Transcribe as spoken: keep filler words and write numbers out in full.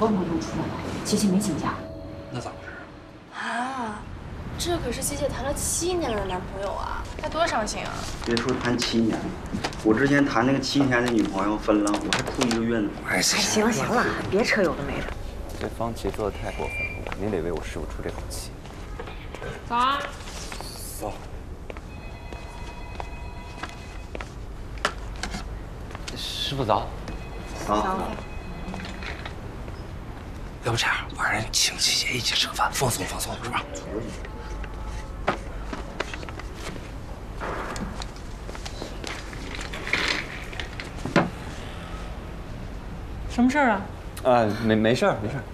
蹦蹦就出来了，琪琪没请假。 那咋回事？ 啊，这可是琪琪谈了七年的男朋友啊，该多伤心啊！ 别说谈七年了，我之前谈那个七天的女朋友分了，我还哭一个月呢。 哎， 行了行了，别扯有的没的。 这方琦做的太过分了，我肯定得为我师傅出这口气。 早啊。 走。师傅早。 早。 要不这样，晚上请琪姐一起吃个饭，放松放松，是吧？ 什么事儿啊？ 啊，没没事儿，没事儿。